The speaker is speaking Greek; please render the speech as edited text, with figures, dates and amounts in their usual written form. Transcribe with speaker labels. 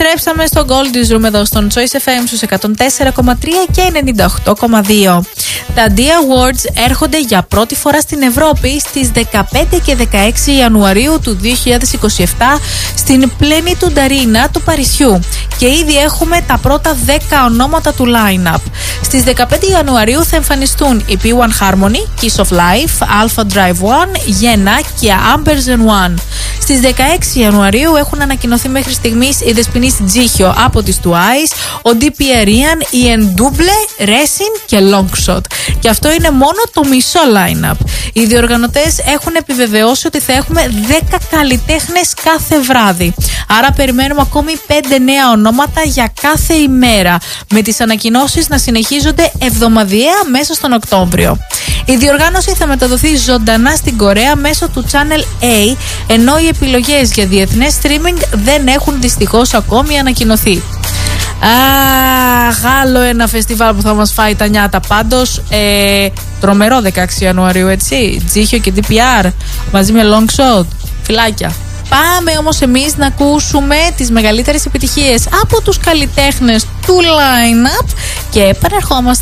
Speaker 1: Επιστρέψαμε στο Gold's Room εδώ στον Choice FM στους 104,3 και 98,2. Τα D Awards έρχονται για πρώτη φορά στην Ευρώπη στις 15 και 16 Ιανουαρίου του 2027 στην Plenitude Arena του Παρισιού και ήδη έχουμε τα πρώτα 10 ονόματα του line-up. Στις 15 Ιανουαρίου θα εμφανιστούν η P1 Harmony, Kiss of Life, Alpha Drive One, Yena και Ambers and One. Στις 16 Ιανουαρίου έχουν ανακοινωθεί μέχρι στιγμής η Δεσποινής Τζίχιο από τις Twice, ο DP Arian, η Endouble, Racing και Longshot. Και αυτό είναι μόνο το μισό line-up. Οι διοργανωτές έχουν επιβεβαιώσει ότι θα έχουμε 10 καλλιτέχνες κάθε βράδυ. Άρα περιμένουμε ακόμη 5 νέα ονόματα για κάθε ημέρα, με τις ανακοινώσεις να συνεχίζονται εβδομαδιαία μέσα στον Οκτώβριο. Η διοργάνωση θα μεταδοθεί ζωντανά στην Κορέα μέσω του Channel A, ενώ οι επιλογές για διεθνές streaming δεν έχουν δυστυχώς ακόμη ανακοινωθεί. Άλλο ένα φεστιβάλ που θα μας φάει τα νιάτα. Πάντως τρομερό 16 Ιανουαρίου, έτσι. Τζίχιο και DPR μαζί με Longshot. Φιλάκια. Πάμε όμως εμείς να ακούσουμε τις μεγαλύτερες επιτυχίες από τους καλλιτέχνες του line-up και επανερχόμαστε